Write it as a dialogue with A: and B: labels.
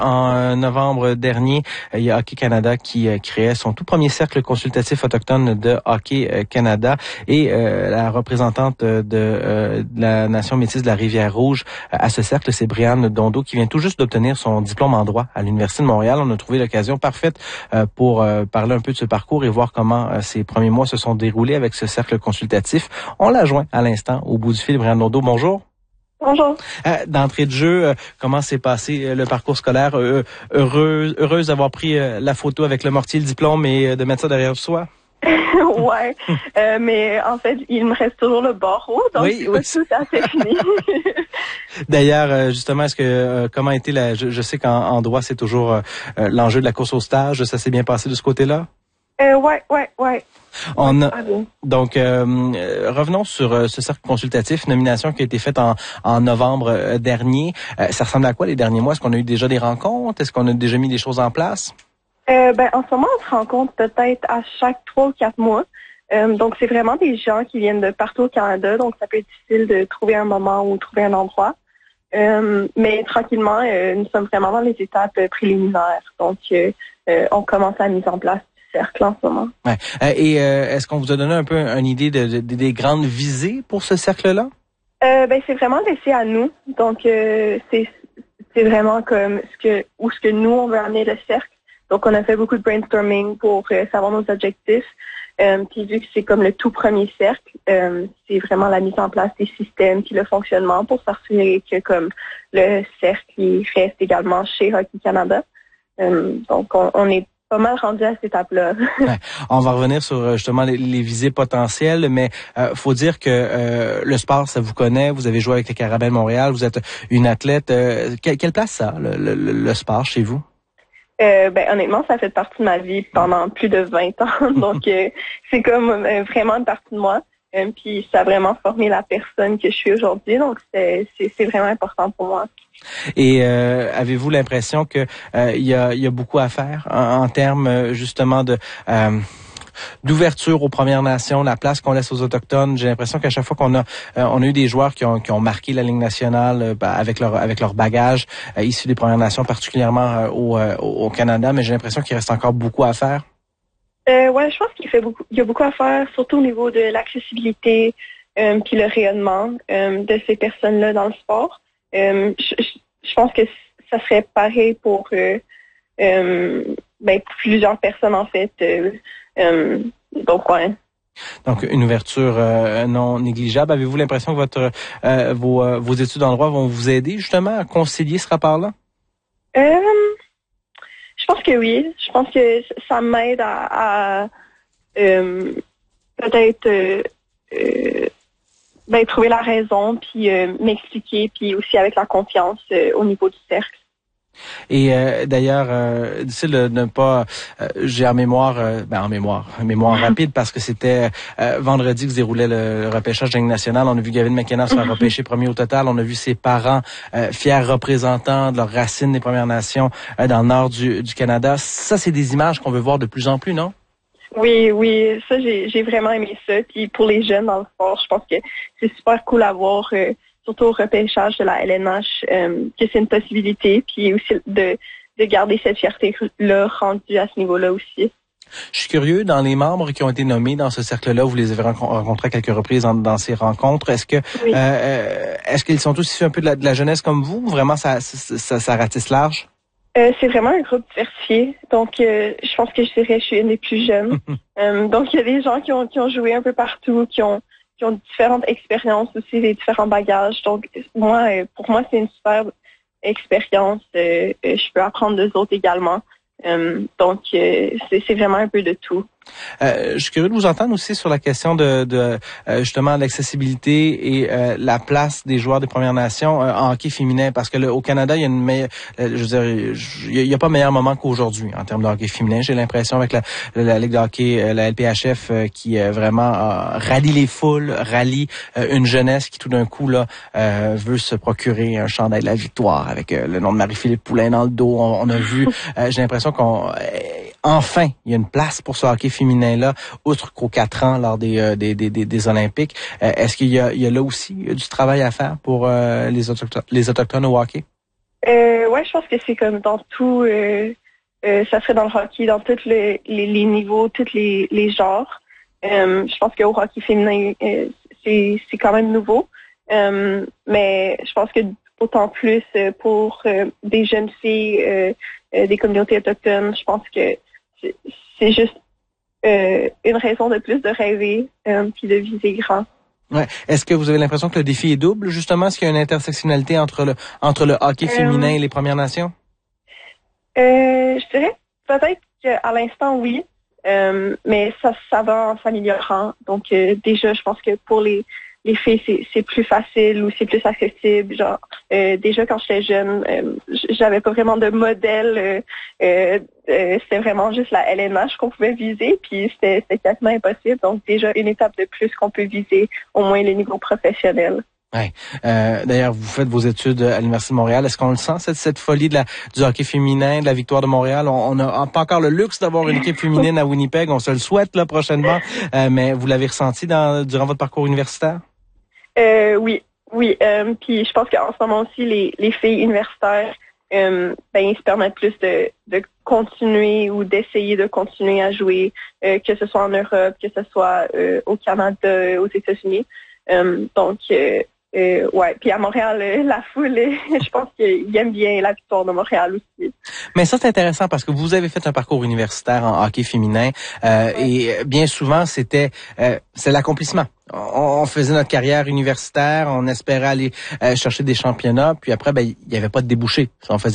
A: En novembre dernier, il y a Hockey Canada qui créait son tout premier cercle consultatif autochtone de Hockey Canada et la représentante de la nation métisse de la Rivière-Rouge à ce cercle, c'est Brianne Dondo qui vient tout juste d'obtenir son diplôme en droit à l'Université de Montréal. On a trouvé l'occasion parfaite pour parler un peu de ce parcours et voir comment ces premiers mois se sont déroulés avec ce cercle consultatif. On l'a joint à l'instant au bout du fil. Brianne Dondo, bonjour.
B: Bonjour.
A: D'entrée de jeu, comment s'est passé le parcours scolaire? Heureuse d'avoir pris la photo avec le mortier, le diplôme et de mettre ça derrière soi?
B: Ouais, mais en fait, il me reste toujours le barreau, donc
A: oui,
B: tout à fait fini.
A: D'ailleurs, justement, est-ce que comment a été je sais qu'en droit, c'est toujours l'enjeu de la course au stage. Ça s'est bien passé de ce côté-là?
B: Ouais.
A: Donc, revenons sur ce cercle consultatif, nomination qui a été faite en novembre dernier. Ça ressemble à quoi les derniers mois? Est-ce qu'on a eu déjà des rencontres? Est-ce qu'on a déjà mis des choses en place?
B: En ce moment, on se rencontre peut-être à chaque 3 ou 4 mois. Donc, c'est vraiment des gens qui viennent de partout au Canada, donc ça peut être difficile de trouver un moment ou trouver un endroit. Mais tranquillement, nous sommes vraiment dans les étapes préliminaires. Donc, on commence la mise en place du cercle en ce moment.
A: Ouais. Et est-ce qu'on vous a donné un peu une idée des grandes visées pour ce cercle-là?
B: C'est vraiment laissé à nous. Donc, c'est vraiment comme ce que nous, on veut amener le cercle. Donc, on a fait beaucoup de brainstorming pour savoir nos objectifs. Puis vu que c'est comme le tout premier cercle, c'est vraiment la mise en place des systèmes puis le fonctionnement pour s'assurer que comme le cercle il reste également chez Hockey Canada. Donc, on est pas mal rendu à cette étape-là.
A: Ouais. On va revenir sur justement les visées potentielles, mais faut dire que le sport, ça vous connaît. Vous avez joué avec les Carabins de Montréal. Vous êtes une athlète. Quelle place ça a, le sport chez vous?
B: Honnêtement, ça fait partie de ma vie pendant plus de 20 ans. Donc, c'est comme vraiment une partie de moi. Puis, ça a vraiment formé la personne que je suis aujourd'hui. Donc, c'est vraiment important pour moi.
A: Et avez-vous l'impression que il y a beaucoup à faire en termes justement d'ouverture aux Premières Nations, la place qu'on laisse aux Autochtones? J'ai l'impression qu'à chaque fois qu'on a eu des joueurs qui ont marqué la Ligue nationale avec leur bagage issu des Premières Nations, particulièrement au Canada, mais j'ai l'impression qu'il reste encore beaucoup à faire.
B: Je pense il y a beaucoup à faire, surtout au niveau de l'accessibilité puis le rayonnement de ces personnes-là dans le sport. Je pense que ça serait pareil pour plusieurs personnes en fait. Donc ouais.
A: Donc une ouverture non négligeable. Avez-vous l'impression que vos études en droit vont vous aider justement à concilier ce rapport-là?
B: Je pense que oui. Je pense que ça m'aide à peut-être trouver la raison, puis m'expliquer, puis aussi avec la confiance au niveau du cercle.
A: Et d'ailleurs, difficile de ne pas, j'ai en mémoire rapide parce que c'était vendredi que se déroulait le repêchage de la Ligue nationale. On a vu Gavin McKenna se faire repêcher premier au total. On a vu ses parents fiers représentants de leurs racines des Premières Nations dans le nord du Canada. Ça, c'est des images qu'on veut voir de plus en plus, non?
B: Oui, ça j'ai vraiment aimé ça. Puis pour les jeunes dans le sport, je pense que c'est super cool à voir. Surtout au repêchage de la LNH, que c'est une possibilité, puis aussi de garder cette fierté-là rendue à ce niveau-là aussi.
A: Je suis curieux, dans les membres qui ont été nommés dans ce cercle-là, vous les avez rencontrés à quelques reprises dans ces rencontres. Est-ce que
B: oui.
A: Est-ce qu'ils sont tous issus un peu de la jeunesse comme vous? Vraiment, ça ratisse large?
B: C'est vraiment un groupe diversifié. Donc, je pense que je suis une des plus jeunes. Donc, il y a des gens qui ont joué un peu partout, qui ont différentes expériences aussi, des différents bagages. Donc, pour moi, c'est une super expérience. Je peux apprendre d'eux autres également. Donc, c'est vraiment un peu de tout.
A: Je suis curieux de vous entendre aussi sur la question de justement l'accessibilité et la place des joueurs des Premières Nations en hockey féminin, parce que au Canada, il y a il y a pas meilleur moment qu'aujourd'hui en termes de hockey féminin. J'ai l'impression avec la Ligue de hockey, la LPHF, qui vraiment rallie les foules, rallie une jeunesse qui tout d'un coup là veut se procurer un chandail de la victoire avec le nom de Marie-Philippe Poulin dans le dos. On a vu, j'ai l'impression enfin, il y a une place pour ce hockey féminin-là, outre qu'aux 4 ans lors des Olympiques. Est-ce qu'il y a là aussi du travail à faire pour les Autochtones au hockey?
B: Ouais, je pense que c'est comme dans tout, ça serait dans le hockey, dans tous les niveaux, tous les genres. Je pense qu'au hockey féminin, c'est quand même nouveau. Mais je pense que autant plus pour des jeunes filles, des communautés autochtones, je pense que c'est juste une raison de plus de rêver puis de viser grand.
A: Ouais. Est-ce que vous avez l'impression que le défi est double, justement? Est-ce qu'il y a une intersectionnalité entre le hockey féminin et les Premières Nations?
B: Je dirais peut-être qu'à l'instant, oui. Mais ça va en s'améliorant. Donc déjà, je pense que pour les filles, c'est plus facile ou c'est plus accessible. Genre déjà quand j'étais jeune, j'avais pas vraiment de modèle. C'était vraiment juste la LNH qu'on pouvait viser, puis c'était quasiment impossible. Donc déjà une étape de plus qu'on peut viser, au moins les niveaux professionnels.
A: Ouais. D'ailleurs, vous faites vos études à l'Université de Montréal. Est-ce qu'on le sent, cette folie du hockey féminin, de la victoire de Montréal? On n'a pas encore le luxe d'avoir une équipe féminine à Winnipeg. On se le souhaite là prochainement. Mais vous l'avez ressenti durant votre parcours universitaire?
B: Oui. Puis je pense qu'en ce moment aussi, les filles universitaires, ils se permettent plus de continuer ou d'essayer de continuer à jouer, que ce soit en Europe, que ce soit au Canada, aux États-Unis. Ouais. Puis à Montréal, la foule, je pense qu'ils aiment bien la victoire de Montréal aussi.
A: Mais ça, c'est intéressant parce que vous avez fait un parcours universitaire en hockey féminin et bien souvent, c'est l'accomplissement. On faisait notre carrière universitaire, on espérait aller chercher des championnats, puis après, il y avait pas de débouché. On faisait